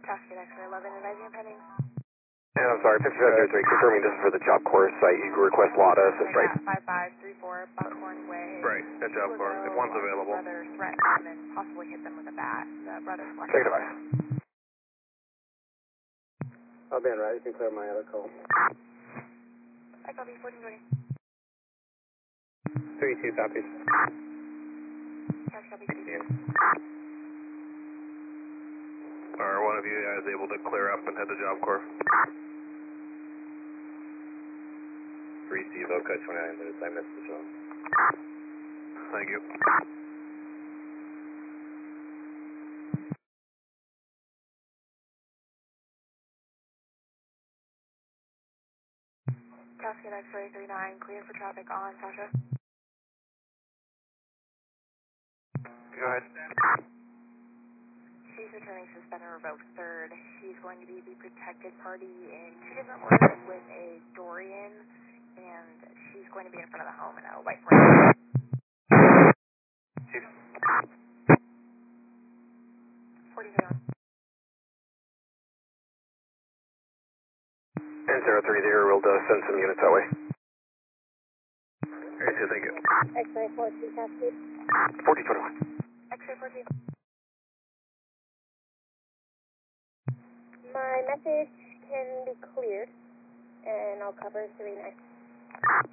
Cascade X-ray 11, advising impending. And I'm sorry, 5503, confirming this is for the Job Corps site. You request LATA, that's right. 5534 Buckhorn Way. Right, at Job Corps, if one's available. Brother threatened them and possibly hit them with a bat. The brother's left. Take device. I'll be on right, you can clear my other call. I copy, 1420. 3-2 copies. Cash copy, 2. Are one of you guys able to clear up and head to Job Corps? 3C, Voca 29 minutes, I missed the show. Thank you. Cascade X-ray 39, clear for traffic on Sasha. Go ahead. She's returning suspended revoked third. She's going to be the protected party in 2 different orders with a Dorian, and she's going to be in front of the home in a white Ford. Chief. 4021. And 030, we'll send some units that way. Alright, thank you. X-ray 42 Cascade. 4021. X-ray 14. My message can be cleared, and I'll cover 39.